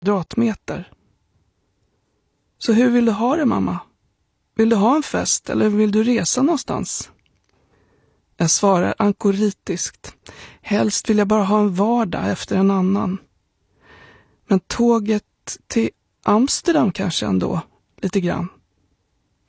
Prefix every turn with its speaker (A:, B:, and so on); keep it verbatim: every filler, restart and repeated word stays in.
A: kvadratmeter. Så hur vill du ha det, mamma? Vill du ha en fest eller vill du resa någonstans? Jag svarar ankoritiskt. Helst vill jag bara ha en vardag efter en annan. Men tåget till Amsterdam kanske ändå, lite grann.